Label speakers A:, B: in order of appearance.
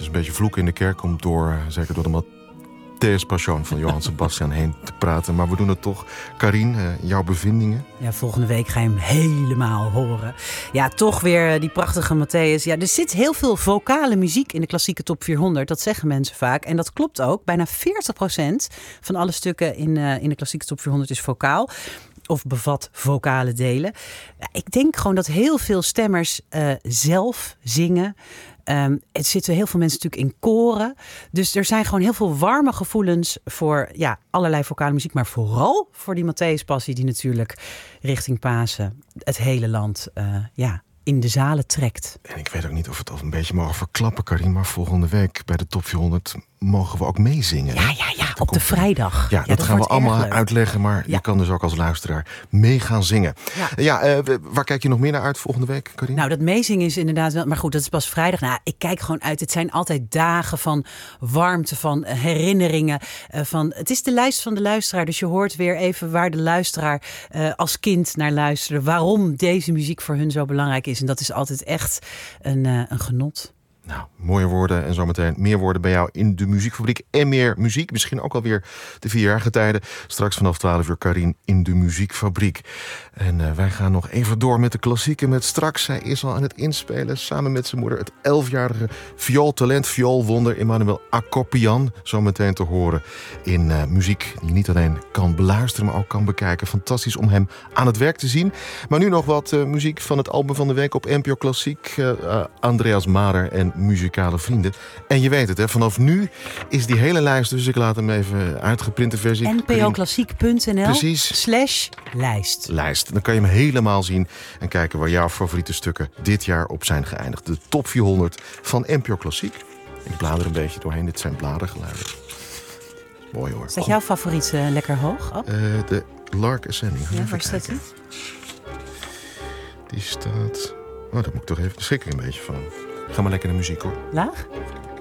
A: een beetje vloeken in de kerk om zeker door de Matthäus Passion van Johann Sebastian heen te praten. Maar we doen het toch. Karin, jouw bevindingen?
B: Ja, volgende week ga je hem helemaal horen. Ja, toch weer die prachtige Matthäus. Ja, er zit heel veel vocale muziek in de klassieke top 400. Dat zeggen mensen vaak. En dat klopt ook. Bijna 40% van alle stukken in de klassieke top 400 is vocaal. Of bevat vocale delen. Ik denk gewoon dat heel veel stemmers zelf zingen. Het zitten heel veel mensen natuurlijk in koren. Dus er zijn gewoon heel veel warme gevoelens voor allerlei vocale muziek. Maar vooral voor die Matthäus-passie die natuurlijk richting Pasen het hele land in de zalen trekt.
A: En ik weet ook niet of we het al een beetje mogen verklappen, Karin. Maar volgende week bij de top 400 mogen we ook meezingen.
B: Ja, op de vrijdag.
A: Ja, dat gaan we allemaal uitleggen. Maar je kan dus ook als luisteraar mee gaan zingen. Waar kijk je nog meer naar uit volgende week, Karin?
B: Nou, dat meezingen is inderdaad wel... Maar goed, dat is pas vrijdag. Nou, ik kijk gewoon uit. Het zijn altijd dagen van warmte, van herinneringen. Het is de lijst van de luisteraar. Dus je hoort weer even waar de luisteraar als kind naar luisterde. Waarom deze muziek voor hun zo belangrijk is. En dat is altijd echt een genot.
A: Nou, mooie woorden en zometeen meer woorden bij jou in de muziekfabriek. En meer muziek, misschien ook alweer de 4-jarige tijden. Straks vanaf 12 uur Karin in de muziekfabriek. En wij gaan nog even door met de klassieken. Met straks, zij is al aan het inspelen samen met zijn moeder. Het 11-jarige viooltalent, vioolwonder Emmanuel Akopian. Zometeen te horen in muziek die je niet alleen kan beluisteren, maar ook kan bekijken. Fantastisch om hem aan het werk te zien. Maar nu nog wat muziek van het album van de week op NPO Klassiek. Andreas Mader en muzikale vrienden. En je weet het, hè, vanaf nu is die hele lijst, dus ik laat hem even uitgeprinte versie.
B: npoklassiek.nl/lijst.
A: Dan kan je hem helemaal zien en kijken waar jouw favoriete stukken dit jaar op zijn geëindigd. De top 400 van NPO Klassiek. Ik blader een beetje doorheen, dit zijn bladergeluiden. Mooi hoor.
B: Staat jouw favoriet lekker hoog op?
A: De Lark Ascending.
B: Ja, waar staat die?
A: Die staat... Oh, daar moet ik toch even... Daar schrik ik een beetje van. Ga maar lekker naar muziek hoor.
B: Laag?